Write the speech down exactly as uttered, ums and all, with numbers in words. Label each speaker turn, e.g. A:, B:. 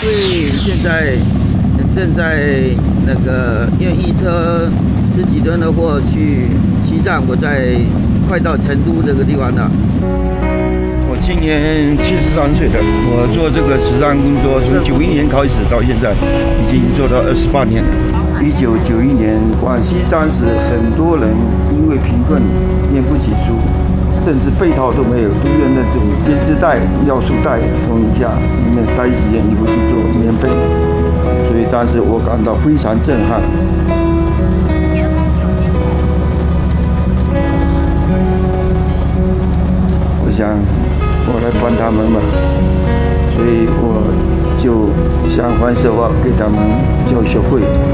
A: 所以现在正在那个用一车十几吨的货去西藏，我在快到成都这个地方了。我今年七十三岁了，我做这个慈善工作从九一年开始到现在，已经做到二十八年了。一九九一年，广西当时很多人因为贫困念不起书，甚至被套都没有，都用那种编织袋、尿素袋缝一下，里面塞几件衣服去做棉被，所以当时我感到非常震撼。我想，我来帮他们吧，所以我就想方设法给他们教学会。